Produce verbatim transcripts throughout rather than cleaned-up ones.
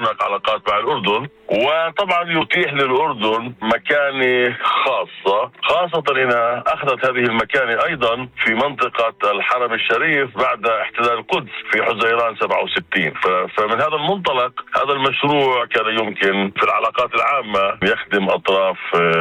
هناك علاقات مع الأردن، وطبعا يتيح للأردن مكانة خاصة، خاصة إنها أخذت هذه المكانة أيضا في منطقة الحرم الشريف بعد احتلال القدس في حزيران سبعة وستين. فمن هذا المنطلق هذا المشروع كان يمكن في العلاقات العامة يخدم أطراف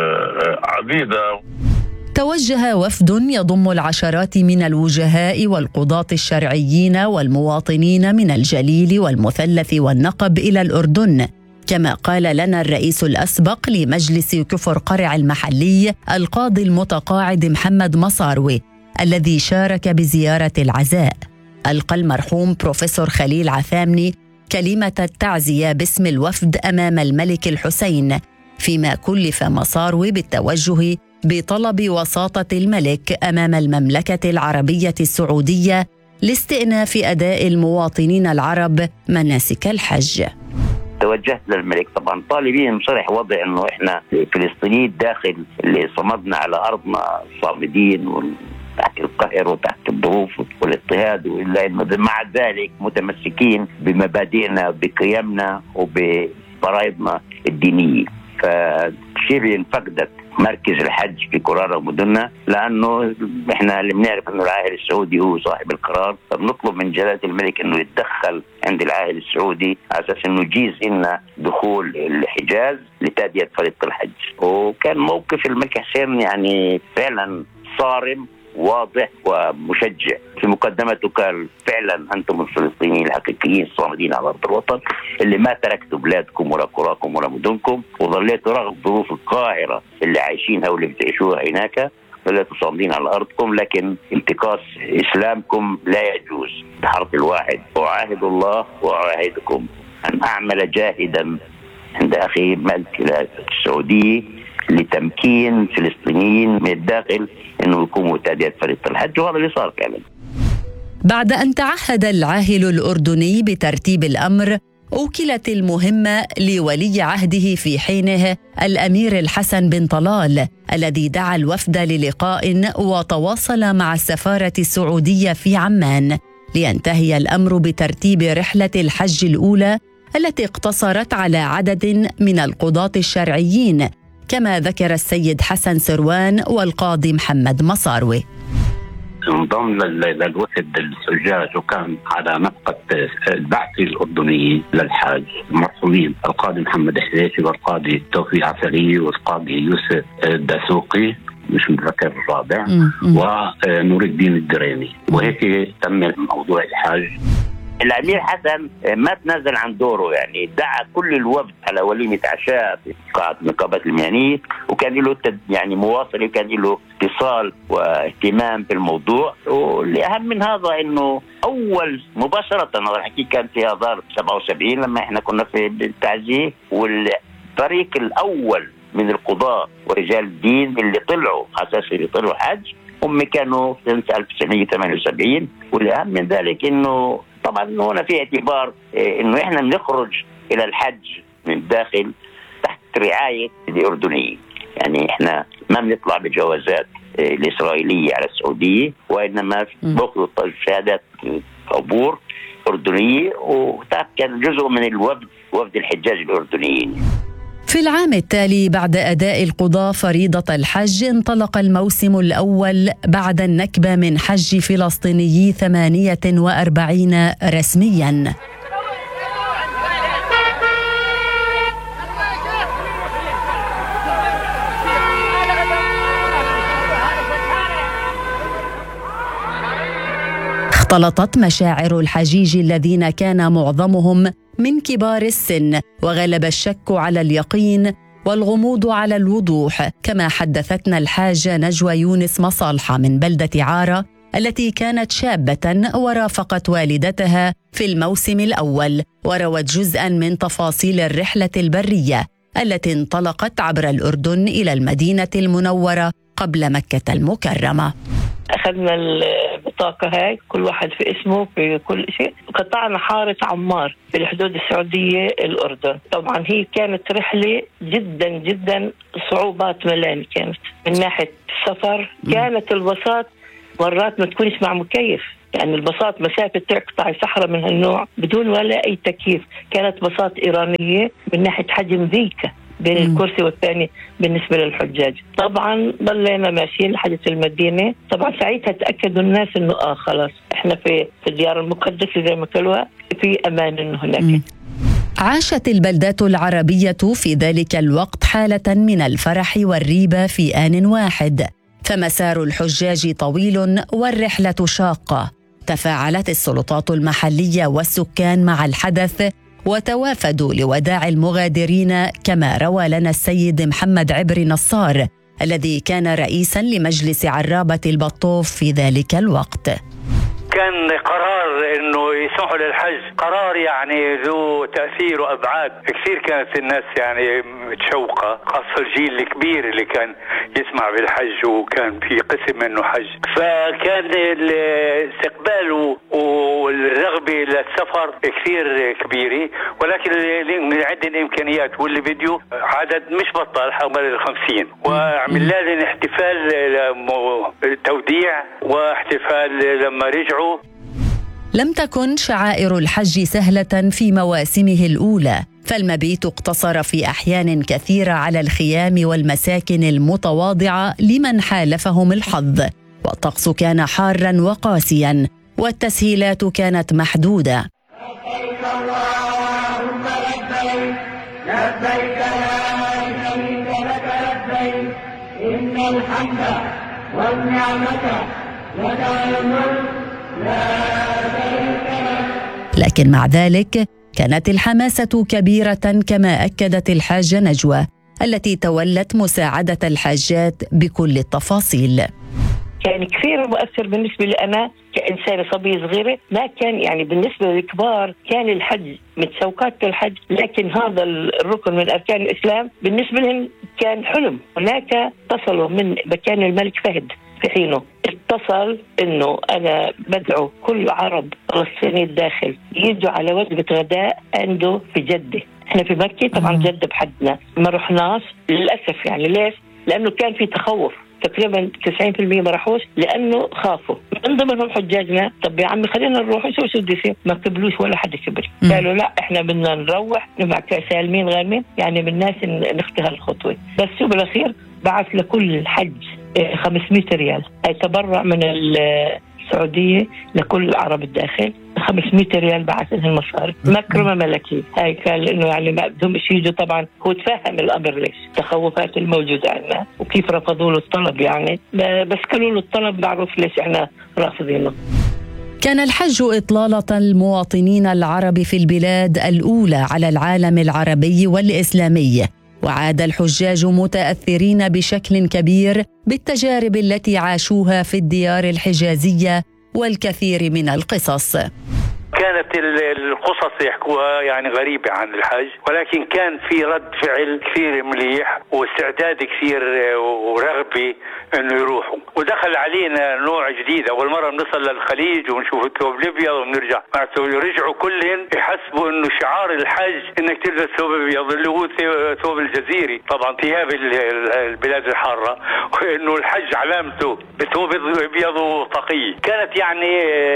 عديدة. توجه وفد يضم العشرات من الوجهاء والقضاة الشرعيين والمواطنين من الجليل والمثلث والنقب إلى الأردن، كما قال لنا الرئيس الأسبق لمجلس كفر قرع المحلي القاضي المتقاعد محمد مصاروي الذي شارك بزيارة العزاء، ألقى المرحوم بروفيسور خليل عثامني كلمة التعزية باسم الوفد أمام الملك الحسين، فيما كلف مصاروي بالتوجه بطلب وساطة الملك أمام المملكة العربية السعودية لاستئناف أداء المواطنين العرب مناسك الحج. توجهت للملك طبعا طالبين مصرح وضع انه احنا فلسطينيين داخل اللي صمدنا على ارضنا صامدين تحت القهر وتحت الظروف والاضطهاد، والا انه مع ذلك متمسكين بمبادئنا بقيمنا وبفرائضنا الدينيه. فشبه فقدت مركز الحج في قرارة ومدننا، لأنه إحنا اللي بنعرف إنه العاهل السعودي هو صاحب القرار، فبنطلب من جلالة الملك إنه يتدخل عند العاهل السعودي على أساس إنه يجيز لنا دخول الحجاز لتأدية فريضة الحج. وكان موقف الملك حسين يعني فعلا صارم واضح ومشجع. في مقدمته قال فعلا أنتم الفلسطينيين الحقيقيين الصامدين على أرض الوطن اللي ما تركتوا بلادكم ولا قراكم ولا مدنكم، وظليتوا رغم ظروف القاهرة اللي عايشينها واللي بتعيشوها هناك، ظليتوا صامدين على أرضكم، لكن انتقاص إسلامكم لا يجوز. بحرف الواحد: وعاهد الله وعاهدكم أن أعمل جاهدا عند أخي الملك السعودي لتمكين فلسطينيين من الداخل انه يقوموا تأدية فريضة الحج، وهذا اللي صار فعلا. بعد ان تعهد العاهل الاردني بترتيب الامر، اوكلت المهمه لولي عهده في حينه الامير الحسن بن طلال الذي دعا الوفد للقاء وتواصل مع السفاره السعوديه في عمان لينتهي الامر بترتيب رحله الحج الاولى التي اقتصرت على عدد من القضاة الشرعيين، كما ذكر السيد حسن سروان والقاضي محمد مصاروي. انضم للوفد الحجاج وكان على نفقة البعث الأردني للحاج المرحومين القاضي محمد حذيفي والقاضي توفيق عسلي والقاضي يوسف الدسوقي مش متذكر الرابع ونور الدين الدريني، وهيك تم موضوع الحاج. الأمير حسن ما تنازل عن دوره، يعني دعا كل الوفد على وليمة عشاء في قاعة النقابات المهنية، وكان له يعني مواصلة وكان له اتصال واهتمام بالموضوع. والأهم من هذا إنه أول مباشرة هذا الحكي كان في آذار سبعة وسبعين لما إحنا كنا في التعزية، والطريق الأول من القضاة ورجال الدين اللي طلعوا أساسا اللي طلعوا حج هم كانوا في سنة ألف وتسعمائة وثمانية وسبعين. والأهم من ذلك إنه طبعا هنا في اعتبار إنه إحنا بنخرج إلى الحج من الداخل تحت رعاية الأردنية، يعني إحنا ما بنطلع بجوازات الإسرائيلية على السعودية، وإنما بأخذ شهادات عبور أردنية، وتحت كان جزء من الوفد وفد الحجاج الأردنيين. في العام التالي بعد أداء القضاة فريضة الحج انطلق الموسم الأول بعد النكبة من حج فلسطينيي ثمانية وأربعين رسمياً. اختلطت مشاعر الحجيج الذين كان معظمهم من كبار السن، وغلب الشك على اليقين والغموض على الوضوح، كما حدثتنا الحاجة نجوى يونس مصالحة من بلدة عارة التي كانت شابة ورافقت والدتها في الموسم الأول، وروت جزءاً من تفاصيل الرحلة البرية التي انطلقت عبر الأردن إلى المدينة المنورة قبل مكة المكرمة. أخذنا البطاقة هاي كل واحد في اسمه في كل شيء، وقطعنا حارة عمار في الحدود السعودية الأردن. طبعا هي كانت رحلة جدا جدا صعوبات ملان، كانت من ناحية السفر كانت البساط مرات ما تكونش مع مكيف، يعني الباصات مسافة تقطع صحراء من هالنوع بدون ولا أي تكييف، كانت باصات إيرانية من ناحية حجم ذيكة بين الكرسي والثاني بالنسبة للحجاج. طبعا ضلينا ماشيين لحد المدينة، طبعا ساعتها تأكدوا الناس إنه آه خلاص إحنا في في الديار المقدسة زي ما قالوا في أمان إنه هناك. م. عاشت البلدات العربية في ذلك الوقت حالة من الفرح والريبة في آن واحد، فمسار الحجاج طويل والرحلة شاقة. تفاعلت السلطات المحلية والسكان مع الحدث وتوافدوا لوداع المغادرين، كما روى لنا السيد محمد عبري نصار الذي كان رئيساً لمجلس عرابة البطوف في ذلك الوقت. كان قرار انه يسمحوا للحج، قرار يعني ذو تأثير وابعاد كثير. كانت الناس يعني متشوقة، خاصة الجيل الكبير اللي كان يسمع بالحج وكان في قسم منه حج، فكان الاستقبال والرغبة للسفر كثير كبيرة. ولكن من عدة الامكانيات واللي فيديو عدد مش بطال حوالي الخمسين، وعمل لازم احتفال توديع واحتفال لما رجعوا. لم تكن شعائر الحج سهلة في مواسمه الأولى، فالمبيت اقتصر في أحيان كثيرة على الخيام والمساكن المتواضعة لمن حالفهم الحظ، والطقس كان حارا وقاسيا والتسهيلات كانت محدودة. لبيك اللهم لبيك لبيك لا شريك لك لبيك إن الحمد والنعمة لك الملك لا شريك لك. لكن مع ذلك كانت الحماسة كبيرة، كما أكدت الحاجة نجوى التي تولت مساعدة الحاجات بكل التفاصيل. كان كثير مؤثر بالنسبة لي أنا كإنسانة صبية صغيرة، ما كان يعني بالنسبة للكبار كان الحج متشوقات الحج، لكن هذا الركن من أركان الإسلام بالنسبة لهم كان حلم. هناك اتصلوا من مكان الملك فهد في حينه، اتصل إنه أنا بدعو كل عرب فلسطيني الداخل يجوا على وجبة غداء عنده في جدة. احنا في مكة طبعا آه. جدة بحدنا ما رحناش للأسف. يعني ليش؟ لأنه كان في تخوف، تقريبا تسعين بالمئة ما راحوش لأنه خافوا. من ضمنهم حجاجنا، طب يا عمي خلينا نروح شو شو بدي يصير؟ ما قبلوش ولا حد كبر، قالوا لا احنا بدنا نروح نبع سالمين غانمين، يعني من الناس نختها الخطوة. بس بالأخير بعث لكل حج خمسمائة ريال، أي تبرع من السعودية لكل عرب الداخل. خمسمائة ريال بعث لهم مصاري مكرمة ملكية. هاي كان لأنه يعني ما بدهم يجوا. طبعا هو تفهم الأمر ليش التخوفات الموجودة عندنا وكيف رفضوا له الطلب، يعني بس كانوا له الطلب معروف ليش احنا رافضينه. كان الحج إطلالة المواطنين العرب في البلاد الأولى على العالم العربي والإسلامي، وعاد الحجاج متأثرين بشكل كبير بالتجارب التي عاشوها في الديار الحجازية والكثير من القصص. كانت القصص يحكوها يعني غريبة عن الحج، ولكن كان في رد فعل كثير مليح واستعداد كثير ورغبة انه يروحوا. ودخل علينا نوع جديد، اول مرة بنصل للخليج ونشوف الثوب الابيض ونرجع يرجعوا كلهم يحسبوا انه شعار الحج انك تلبس ثوب ابيض اللي هو ثوب الجزيري، طبعا ثياب البلاد الحارة، وانه الحج علامته بثوب ابيض وطاقية. كانت يعني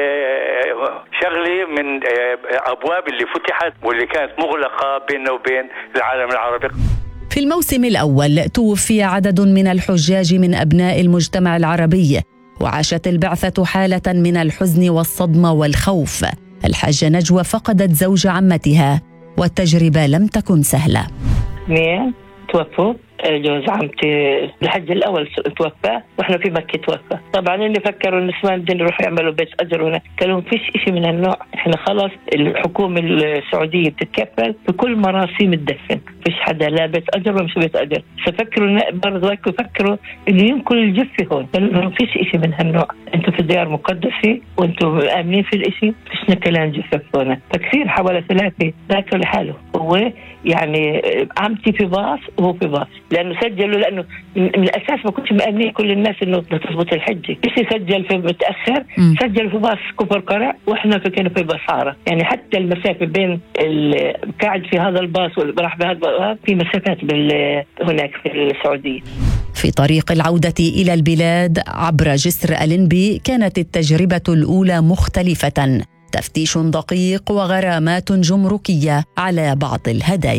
شغلة من أبواب اللي فتحت واللي كانت مغلقة بيننا وبين العالم العربي. في الموسم الأول توفي عدد من الحجاج من أبناء المجتمع العربي، وعاشت البعثة حالة من الحزن والصدمة والخوف. الحاجة نجوى فقدت زوج عمتها، والتجربة لم تكن سهلة. اثنين توفوا، جوز عمتي الحج الأول توفى وإحنا في مكة توفى. طبعا اللي فكروا النسوان بدهم يروحوا يعملوا بيت أجر هنا، قالوا فيش إشي من هالنوع، إحنا خلاص الحكومة السعودية بتتكفل في كل مراسيم الدفن، فيش حدا لا بيت أجر ولا مش بيت أجر. ففكروا برضه يفكروا إنه ينقل الجثة هون، قالوا فيش إشي من هالنوع، أنتوا في الديار مقدسة وأنتوا آمنين في الإشي، فيش نكلان جثة هون. فكثير حوالي ثلاثة ذاكروا لحاله، هو يعني عمتي في باص وهو في باص، لأنه سجلوا لأنه من الأساس ما كنتش مأمنين كل الناس إنه تضبط الحجة. بس يسجل في متأخر، م. سجل في باص كفر قرع وإحنا في كنا في باص عارة، يعني حتى المسافة بين القاعد في هذا الباص واللي راح بهذا في مسافات هناك في السعودية. في طريق العودة إلى البلاد عبر جسر ألينبي كانت التجربة الأولى مختلفة، تفتيش دقيق وغرامات جمركية على بعض الهدايا.